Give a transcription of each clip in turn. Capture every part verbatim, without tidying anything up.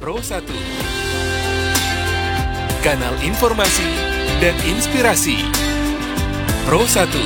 Pro satu, kanal informasi dan inspirasi. Pro satu.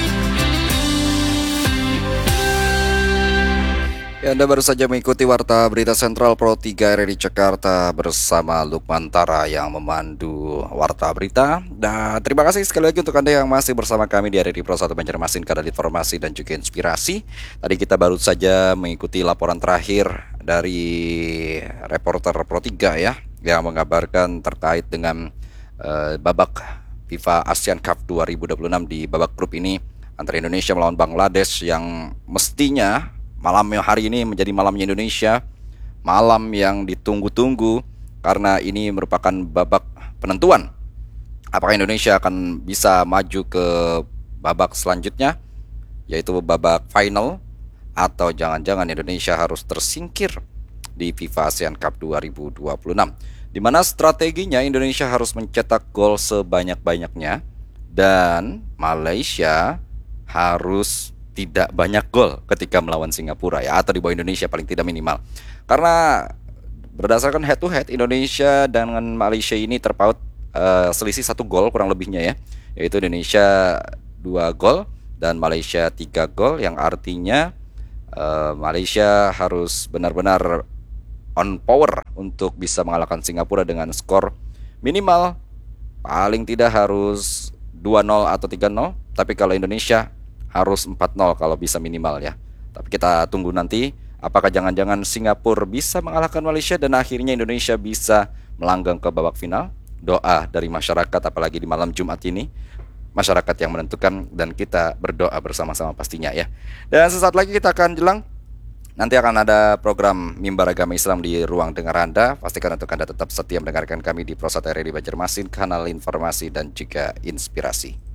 Ya, Anda baru saja mengikuti Warta Berita Sentral Pro tiga R R I Jakarta bersama Lukman Tara yang memandu Warta Berita. Dan terima kasih sekali lagi untuk Anda yang masih bersama kami di R R I Pro satu Banjarmasin, kanal informasi dan juga inspirasi. Tadi kita baru saja mengikuti laporan terakhir dari reporter Pro tiga ya, yang mengabarkan terkait dengan uh, babak FIFA ASEAN Cup dua ribu dua puluh enam di babak grup ini antara Indonesia melawan Bangladesh, yang mestinya malam hari ini menjadi malamnya Indonesia, malam yang ditunggu-tunggu karena ini merupakan babak penentuan apakah Indonesia akan bisa maju ke babak selanjutnya, yaitu babak final, atau jangan-jangan Indonesia harus tersingkir di FIFA ASEAN Cup dua ribu dua puluh enam, di mana strateginya Indonesia harus mencetak gol sebanyak-banyaknya dan Malaysia harus tidak banyak gol ketika melawan Singapura ya, atau di bawah Indonesia paling tidak minimal. Karena berdasarkan head to head, Indonesia dengan Malaysia ini terpaut uh, selisih satu gol kurang lebihnya ya, yaitu Indonesia dua gol dan Malaysia tiga gol, yang artinya uh, Malaysia harus benar-benar on power untuk bisa mengalahkan Singapura dengan skor minimal paling tidak harus dua nol atau tiga nol, tapi kalau Indonesia harus empat nol kalau bisa minimal ya. Tapi kita tunggu nanti apakah jangan-jangan Singapura bisa mengalahkan Malaysia dan akhirnya Indonesia bisa melanggang ke babak final. Doa dari masyarakat, apalagi di malam Jumat ini, masyarakat yang menentukan, dan kita berdoa bersama-sama pastinya ya. Dan sesaat lagi kita akan jelang, nanti akan ada program Mimbar Agama Islam di ruang dengar Anda. Pastikan untuk Anda tetap setia mendengarkan kami di Pro satu R R I Banjarmasin, kanal informasi dan juga inspirasi.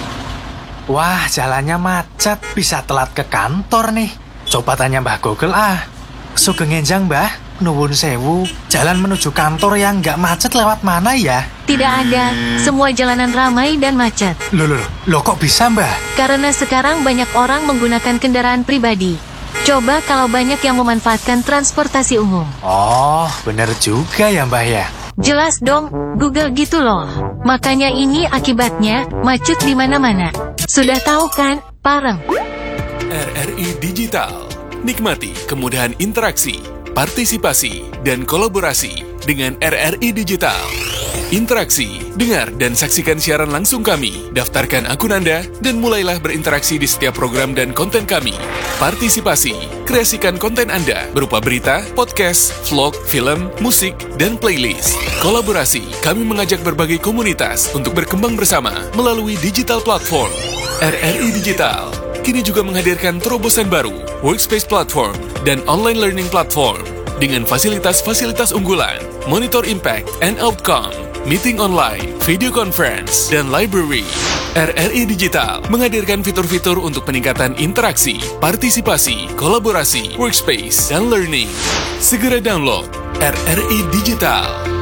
Wah, jalannya macet, bisa telat ke kantor nih. Coba tanya Mbah Google ah. Sugeng enjang Mbah, nuwun sewu. Jalan menuju kantor yang nggak macet lewat mana ya? Tidak ada, semua jalanan ramai dan macet. Loh, loh, loh kok bisa Mbah? Karena sekarang banyak orang menggunakan kendaraan pribadi. Coba kalau banyak yang memanfaatkan transportasi umum. Oh, bener juga ya Mbah ya. Jelas dong, Google gitu loh. Makanya ini akibatnya macet di mana-mana. Sudah tahu kan, Pareng? R R I Digital. Nikmati kemudahan interaksi, partisipasi, dan kolaborasi dengan R R I Digital. Interaksi, dengar dan saksikan siaran langsung kami. Daftarkan akun Anda dan mulailah berinteraksi di setiap program dan konten kami. Partisipasi, kreasikan konten Anda berupa berita, podcast, vlog, film, musik, dan playlist. Kolaborasi, kami mengajak berbagai komunitas untuk berkembang bersama melalui digital platform. R R I Digital kini juga menghadirkan terobosan baru, workspace platform, dan online learning platform dengan fasilitas-fasilitas unggulan, monitor impact and outcome, meeting online, video conference, dan library. R R I Digital menghadirkan fitur-fitur untuk peningkatan interaksi, partisipasi, kolaborasi, workspace, dan learning. Segera download R R I Digital.